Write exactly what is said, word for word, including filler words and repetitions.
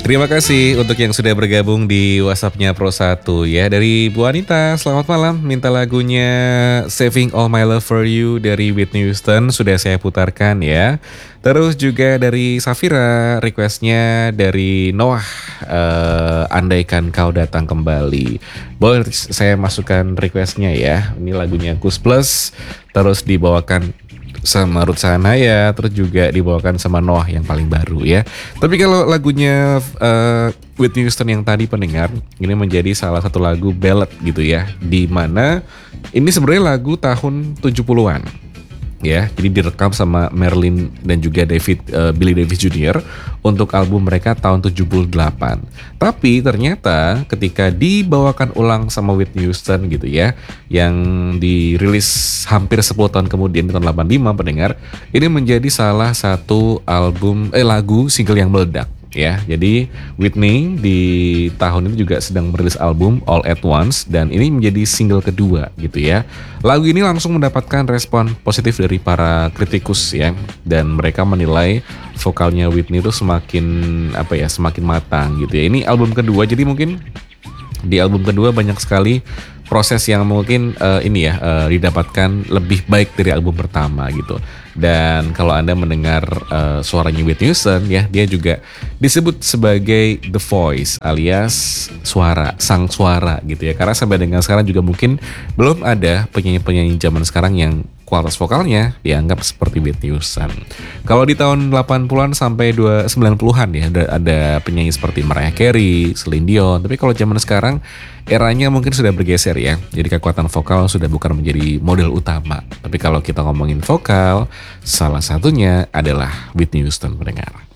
Terima kasih untuk yang sudah bergabung di WhatsApp-nya Pro satu ya. Dari Bu Anita, selamat malam. Minta lagunya Saving All My Love For You dari Whitney Houston, sudah saya putarkan ya. Terus juga dari Safira, requestnya dari Noah, uh, Andaikan Kau Datang Kembali. Boleh saya masukkan requestnya ya. Ini lagunya Kus Plus, terus dibawakan sama Ruth Sahanaya, terus juga dibawakan sama Noah yang paling baru ya. Tapi kalau lagunya uh, Whitney Houston yang tadi pendengar, ini menjadi salah satu lagu ballad gitu ya, di mana ini sebenarnya lagu tahun tujuh puluhan. Ya, jadi direkam sama Marilyn dan juga David uh, Billy Davis Junior untuk album mereka tahun tujuh puluh delapan. Tapi ternyata ketika dibawakan ulang sama Whitney Houston gitu ya, yang dirilis hampir sepuluh tahun kemudian di tahun delapan puluh lima pendengar, ini menjadi salah satu album eh lagu single yang meledak. Ya, jadi Whitney di tahun ini juga sedang merilis album All at Once dan ini menjadi single kedua gitu ya. Lagu ini langsung mendapatkan respon positif dari para kritikus ya, dan mereka menilai vokalnya Whitney itu semakin apa ya, semakin matang gitu ya. Ini album kedua, jadi mungkin di album kedua banyak sekali proses yang mungkin uh, ini ya uh, didapatkan lebih baik dari album pertama gitu. Dan kalau Anda mendengar uh, suaranya Whitney Houston ya, dia juga disebut sebagai The Voice alias suara, sang suara gitu ya. Karena sampai dengan sekarang juga mungkin belum ada penyanyi-penyanyi zaman sekarang yang kualitas vokalnya dianggap seperti Whitney Houston. Kalau di tahun delapan puluhan sampai sembilan puluhan ya ada, ada penyanyi seperti Mariah Carey, Celine Dion. Tapi kalau zaman sekarang eranya mungkin sudah bergeser ya. Jadi kekuatan vokal sudah bukan menjadi model utama. Tapi kalau kita ngomongin vokal, salah satunya adalah Whitney Houston pendengar.